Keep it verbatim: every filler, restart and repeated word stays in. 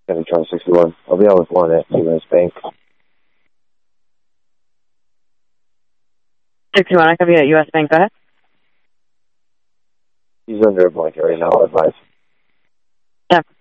County Charlie sixty-one. I'll be on with one at U S Bank. sixty-one, I copy at U S Bank. Go ahead. He's under a blanket right now, I'll advise. Yeah.